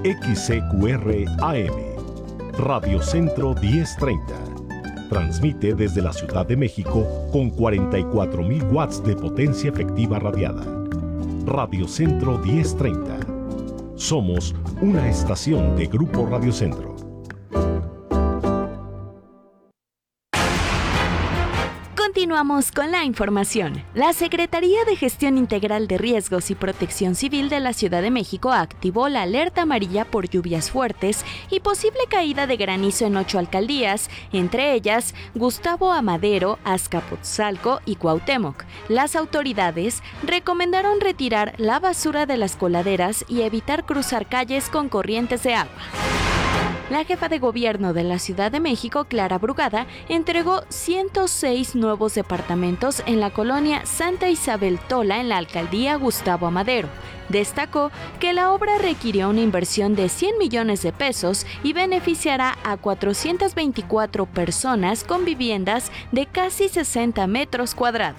XCQR AM, Radio Centro 1030. Transmite desde la Ciudad de México con 44.000 watts de potencia efectiva radiada. Radio Centro 1030. Somos una estación de Grupo Radio Centro. Continuamos con la información. La Secretaría de Gestión Integral de Riesgos y Protección Civil de la Ciudad de México activó la alerta amarilla por lluvias fuertes y posible caída de granizo en 8 alcaldías, entre ellas Gustavo Amadero, Azcapotzalco y Cuauhtémoc. Las autoridades recomendaron retirar la basura de las coladeras y evitar cruzar calles con corrientes de agua. La jefa de gobierno de la Ciudad de México, Clara Brugada, entregó 106 nuevos departamentos en la colonia Santa Isabel Tola en la alcaldía Gustavo Amadero. Destacó que la obra requirió una inversión de 100 millones de pesos y beneficiará a 424 personas con viviendas de casi 60 metros cuadrados.